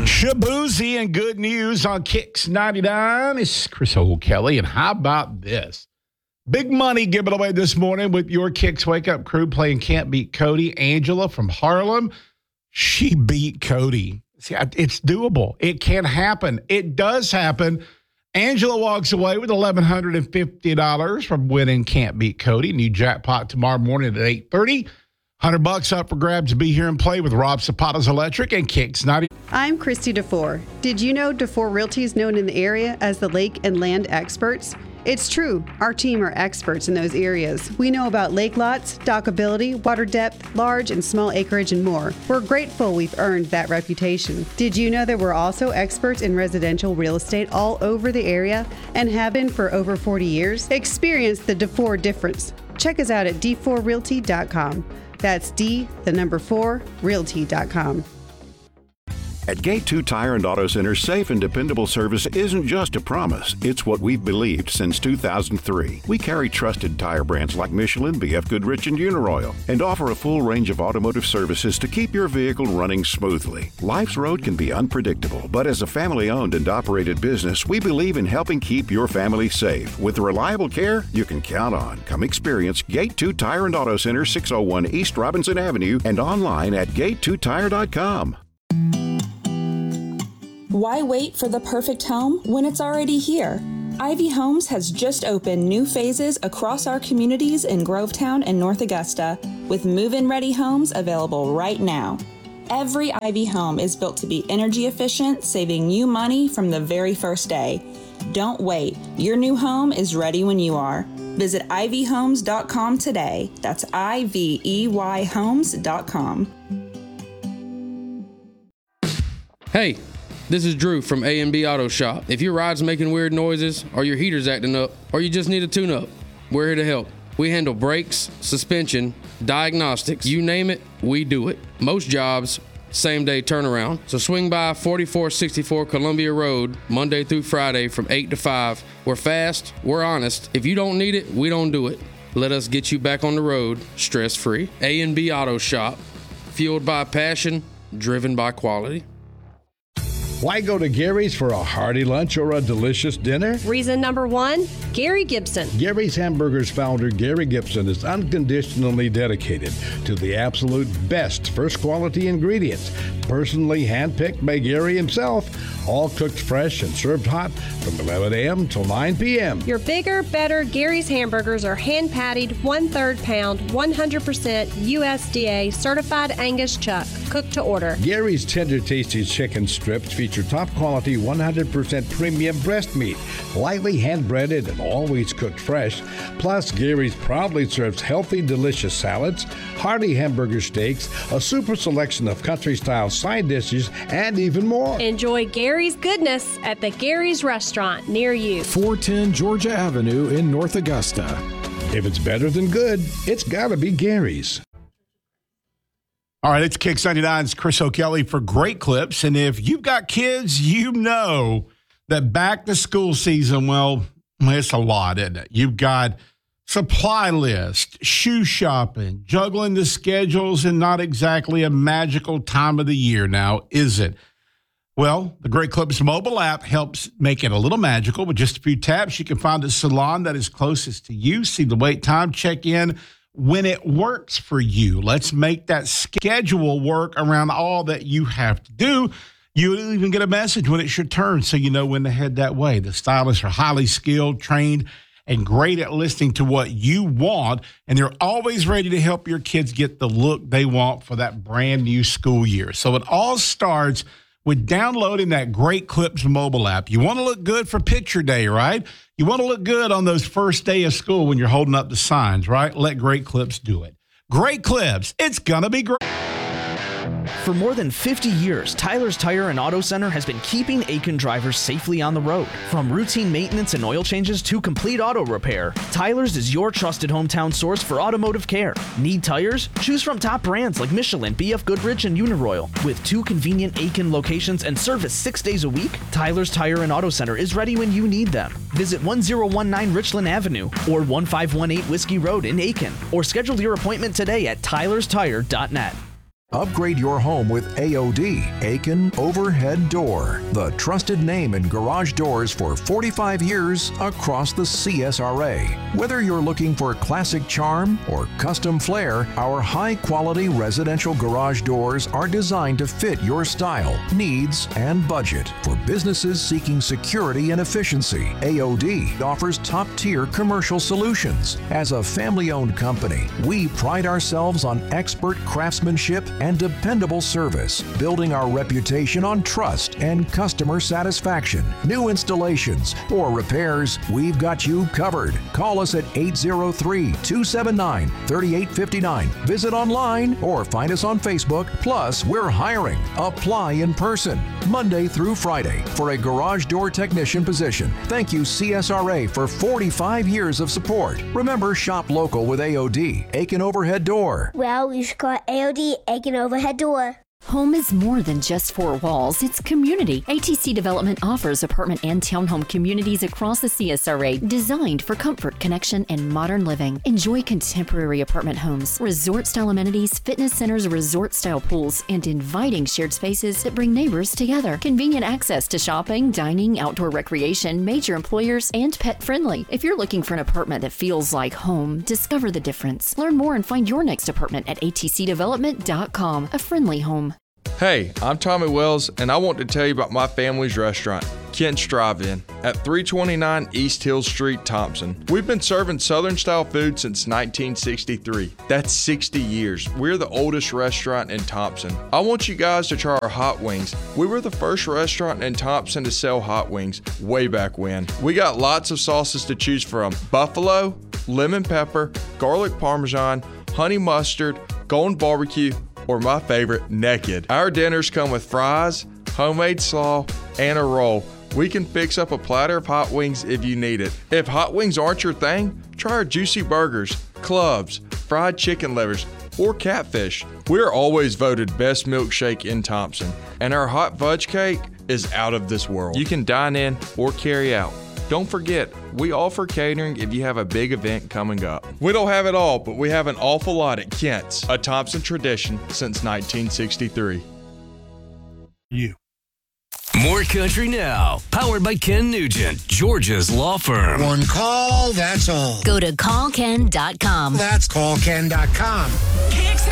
Shabuzi and good news on Kicks 99. It's Chris O'Kelly, and how about this? Big money given away this morning with your Kicks Wake Up crew playing Can't Beat Cody. Angela from Harlem, she beat Cody. See, it's doable. It can happen. It does happen. Angela walks away with $1,150 from winning Can't Beat Cody. New jackpot tomorrow morning at 8:30. $100 up for grabs to be here and play with Rob Zapata's Electric and Kicks 90. I'm Christy DeFore. Did you know DeFore Realty is known in the area as the lake and land experts? It's true. Our team are experts in those areas. We know about lake lots, dockability, water depth, large and small acreage, and more. We're grateful we've earned that reputation. Did you know that we're also experts in residential real estate all over the area and have been for over 40 years? Experience the DeFore difference. Check us out at d4realty.com. That's D4realty.com. At Gate 2 Tire and Auto Center, safe and dependable service isn't just a promise. It's what we've believed since 2003. We carry trusted tire brands like Michelin, BF Goodrich, and Uniroyal, and offer a full range of automotive services to keep your vehicle running smoothly. Life's road can be unpredictable, but as a family-owned and operated business, we believe in helping keep your family safe. With reliable care you can count on. Come experience Gate 2 Tire and Auto Center, 601 East Robinson Avenue, and online at gate2tire.com. Why wait for the perfect home when it's already here? Ivy Homes has just opened new phases across our communities in Grovetown and North Augusta, with move-in ready homes available right now. Every Ivy home is built to be energy efficient, saving you money from the very first day. Don't wait. Your new home is ready when you are. Visit ivyhomes.com today. That's IVEYhomes.com. Hey, this is Drew from A&B Auto Shop. If your ride's making weird noises, or your heater's acting up, or you just need a tune-up, we're here to help. We handle brakes, suspension, diagnostics, you name it, we do it. Most jobs, same-day turnaround. So swing by 4464 Columbia Road, Monday through Friday from 8 to 5. We're fast, we're honest. If you don't need it, we don't do it. Let us get you back on the road, stress-free. A&B Auto Shop, fueled by passion, driven by quality. Why go to Gary's for a hearty lunch or a delicious dinner? Reason number one, Gary Gibson. Gary's Hamburgers founder Gary Gibson is unconditionally dedicated to the absolute best first quality ingredients, personally handpicked by Gary himself, all cooked fresh and served hot from 11 a.m. till 9 p.m. Your bigger, better Gary's hamburgers are hand-patted, 1/3 pound, 100% USDA certified Angus chuck, cooked to order. Gary's tender, tasty chicken strips feature top-quality, 100% premium breast meat, lightly hand-breaded and always cooked fresh. Plus, Gary's proudly serves healthy, delicious salads, hearty hamburger steaks, a super selection of country-style side dishes, and even more. Enjoy Gary's goodness at the Gary's Restaurant near you. 410 Georgia Avenue in North Augusta. If it's better than good, it's gotta be Gary's. All right, it's Kicks 99's Chris O'Kelly for Great Clips. And if you've got kids, you know that back to school season, well, it's a lot, isn't it? You've got supply list, shoe shopping, juggling the schedules, and not exactly a magical time of the year now, is it? Well, the Great Clips mobile app helps make it a little magical. With just a few taps, you can find a salon that is closest to you, see the wait time, check in when it works for you. Let's make that schedule work around all that you have to do. You even get a message when it's your turn so you know when to head that way. The stylists are highly skilled, trained, and great at listening to what you want, and they're always ready to help your kids get the look they want for that brand new school year. So it all starts with downloading that Great Clips mobile app. You want to look good for picture day, right? You want to look good on those first day of school when you're holding up the signs, right? Let Great Clips do it. Great Clips, it's gonna be great. For more than 50 years, Tyler's Tire and Auto Center has been keeping Aiken drivers safely on the road. From routine maintenance and oil changes to complete auto repair, Tyler's is your trusted hometown source for automotive care. Need tires? Choose from top brands like Michelin, BF Goodrich, and Uniroyal. With 2 convenient Aiken locations and service 6 days a week, Tyler's Tire and Auto Center is ready when you need them. Visit 1019 Richland Avenue or 1518 Whiskey Road in Aiken, or schedule your appointment today at tylerstire.net. Upgrade your home with AOD, Aiken Overhead Door, the trusted name in garage doors for 45 years across the CSRA. Whether you're looking for classic charm or custom flair, our high-quality residential garage doors are designed to fit your style, needs, and budget. For businesses seeking security and efficiency, AOD offers top-tier commercial solutions. As a family-owned company, we pride ourselves on expert craftsmanship and dependable service, building our reputation on trust and customer satisfaction. New installations or repairs, we've got you covered. Call us at 803-279-3859. Visit online or find us on Facebook. Plus, we're hiring. Apply in person, Monday through Friday, for a garage door technician position. Thank you, CSRA, for 45 years of support. Remember, shop local with AOD, Aiken Overhead Door. Well, you should call AOD, Aiken Overhead Door. Home is more than just four walls, it's community. ATC Development offers apartment and townhome communities across the CSRA designed for comfort, connection, and modern living. Enjoy contemporary apartment homes, resort-style amenities, fitness centers, resort-style pools, and inviting shared spaces that bring neighbors together. Convenient access to shopping, dining, outdoor recreation, major employers, and pet-friendly. If you're looking for an apartment that feels like home, discover the difference. Learn more and find your next apartment at atcdevelopment.com. A friendly home. Hey, I'm Tommy Wells, and I want to tell you about my family's restaurant, Kent's Drive-In, at 329 East Hill Street, Thompson. We've been serving Southern-style food since 1963. That's 60 years. We're the oldest restaurant in Thompson. I want you guys to try our hot wings. We were the first restaurant in Thompson to sell hot wings way back when. We got lots of sauces to choose from: buffalo, lemon pepper, garlic parmesan, honey mustard, golden barbecue, or my favorite, naked. Our dinners come with fries, homemade slaw, and a roll. We can fix up a platter of hot wings if you need it. If hot wings aren't your thing, try our juicy burgers, clubs, fried chicken livers, or catfish. We're always voted best milkshake in Thompson, and our hot fudge cake is out of this world. You can dine in or carry out. Don't forget, we offer catering if you have a big event coming up. We don't have it all, but we have an awful lot at Kent's, a Thompson tradition since 1963. More Country Now, powered by Ken Nugent, Georgia's law firm. One call, that's all. Go to callken.com. That's callken.com.